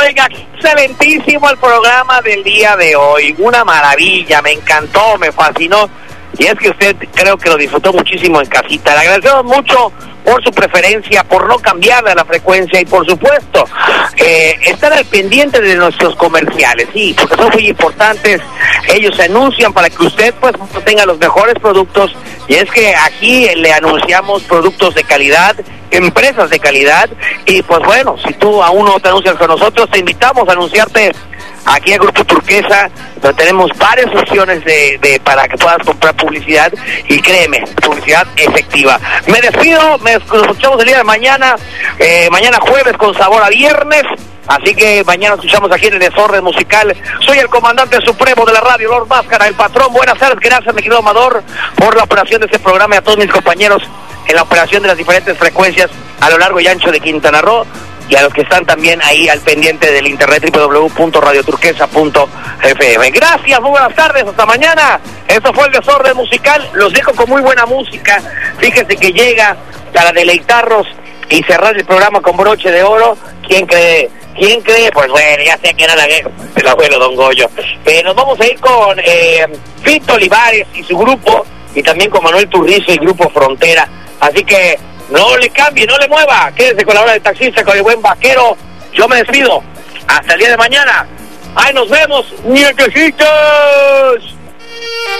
Oiga, excelentísimo el programa del día de hoy. Una maravilla, me encantó, me fascinó. Y es que usted creo que lo disfrutó muchísimo en casita. Le agradecemos mucho por su preferencia, por no cambiarle a la frecuencia y por supuesto, estar al pendiente de nuestros comerciales, sí, porque son muy importantes. Ellos se anuncian para que usted pues tenga los mejores productos, y es que aquí le anunciamos productos de calidad, empresas de calidad, y pues bueno, si tú aún no te anuncias con nosotros, te invitamos a anunciarte aquí en Grupo Turquesa, donde tenemos varias opciones para que puedas comprar publicidad, y créeme, publicidad efectiva. Me despido, nos escuchamos el día de mañana, mañana jueves con sabor a viernes, así que mañana escuchamos aquí en el Desorden Musical. Soy el comandante supremo de la radio, Lord Máscara, el patrón. Buenas tardes, gracias mi querido Amador por la operación de este programa y a todos mis compañeros en la operación de las diferentes frecuencias a lo largo y ancho de Quintana Roo, y a los que están también ahí al pendiente del internet www.radioturquesa.fm. Gracias, muy buenas tardes, hasta mañana. Esto fue el Desorden Musical, los dejo con muy buena música. Fíjense que llega para deleitarnos y cerrar el programa con broche de oro. ¿Quién cree? ¿Quién cree? Pues bueno, ya sé que era el abuelo Don Goyo. Nos vamos a ir con Fito Olivares y su grupo, y también con Manuel Turrizo y Grupo Frontera. Así que no le cambie, no le mueva. Quédese con la hora del taxista, con el buen vaquero. Yo me despido. Hasta el día de mañana. ¡Ahí nos vemos, nietecitos!